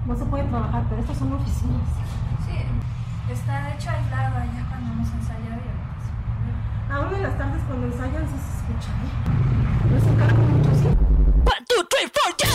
No se puede trabajar, pero estas son oficinas. Sí, está de hecho aislado allá cuando hemos ensayado y Ahora en las tardes cuando ensayan sí se escucha, ¿eh? No es un cargo mucho así.